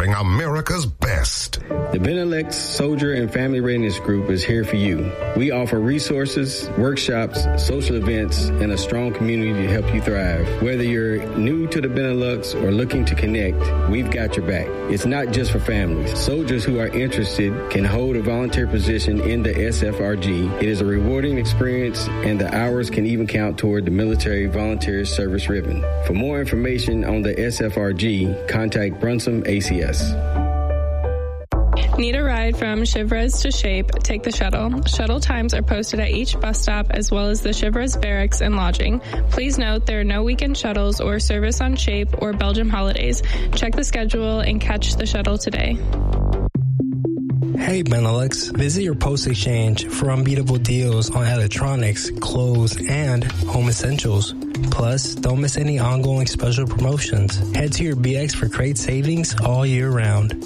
serving America's best. The Benelux Soldier and Family Readiness Group is here for you. We offer resources, workshops, social events, and a strong community to help you thrive. Whether you're new to the Benelux or looking to connect, we've got your back. It's not just for families. Soldiers who are interested can hold a volunteer position in the SFRG. It is a rewarding experience, and the hours can even count toward the Military Volunteer Service Ribbon. For more information on the SFRG, contact Brunsum ACS. Need a ride from Chivres to Shape? Take the shuttle. Shuttle times are posted at each bus stop as well as the Chivres barracks and lodging. Please note there are no weekend shuttles or service on Shape or Belgium holidays. Check the schedule and catch the shuttle today. Hey Benelux, visit your post exchange for unbeatable deals on electronics, clothes, and home essentials. Plus, don't miss any ongoing special promotions. Head to your BX for great savings all year round.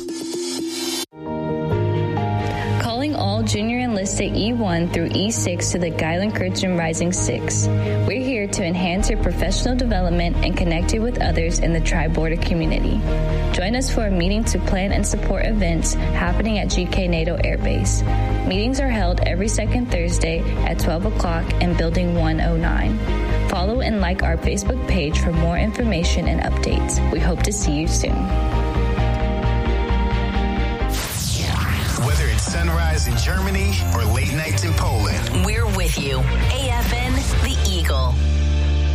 All junior enlisted E1 through E6 to the Geilenkirchen Rising 6. We're here to enhance your professional development and connect you with others in the tri-border community. Join us for a meeting to plan and support events happening at GK NATO Air Base. Meetings are held every second Thursday at 12 o'clock in Building 109. Follow and like our Facebook page for more information and updates. We hope to see you soon. Sunrise in Germany or late nights in Poland. We're with you. AFN, The Eagle.